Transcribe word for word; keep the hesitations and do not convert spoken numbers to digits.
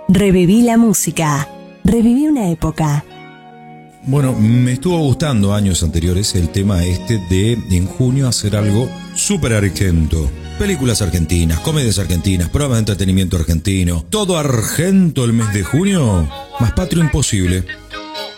Reviví la música. Reviví una época. Bueno, me estuvo gustando años anteriores el tema este de en junio hacer algo súper argento. Películas argentinas, comedias argentinas, programas de entretenimiento argentino. Todo argento el mes de junio. Más patrio imposible.